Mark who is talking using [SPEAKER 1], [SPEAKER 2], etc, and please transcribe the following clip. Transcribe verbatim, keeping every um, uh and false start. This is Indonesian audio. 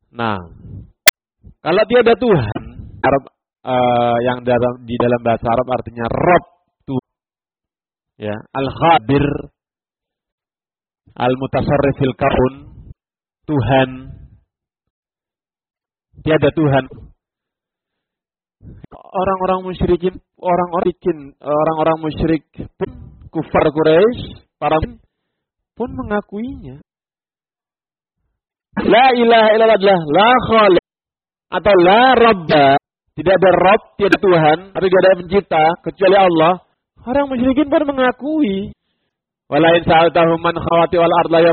[SPEAKER 1] Nah, kalau tiada Tuhan, Arab uh, yang dalam di dalam bahasa Arab artinya Rabb, Tuhan, ya, Al-Khabir, Al-Mutasarrifil Kaun, Tuhan. Tiada Tuhan. Orang-orang musyrikin, orang-orang orang-orang musyrik pun, kufar Quraisy, para pun mengakuinya. La ilaha illallah, la khaliq atau la rabba. Tidak ada Rabb, tidak ada Tuhan, atau tidak ada pencipta kecuali Allah. Orang musyrikin pun mengakui. Wala in sa'altahum man khawati wal ardh